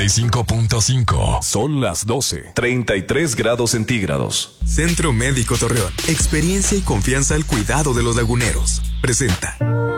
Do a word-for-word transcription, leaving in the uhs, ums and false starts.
y cinco punto cinco. Son las doce, treinta y tres grados centígrados. Centro Médico Torreón. Experiencia y confianza al cuidado de los laguneros. Presenta.